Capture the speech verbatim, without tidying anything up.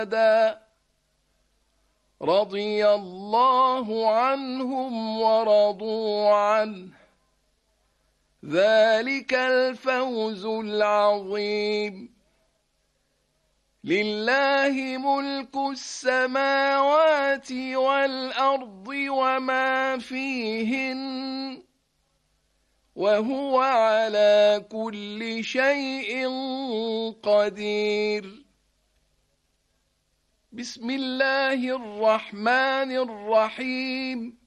رضي الله عنهم ورضوا عنه ذلك الفوز العظيم لله ملك السماوات والأرض وما فيهن وهو على كل شيء قدير بسم الله الرحمن الرحيم